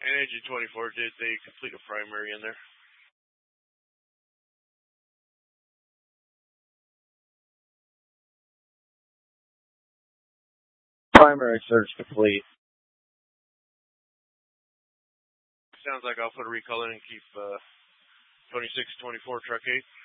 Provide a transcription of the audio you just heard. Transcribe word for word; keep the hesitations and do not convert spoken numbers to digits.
And engine twenty-four, did they complete a primary in there? Primary search complete. Sounds like I'll put a recall in and keep uh, twenty-six twenty-four truck eight.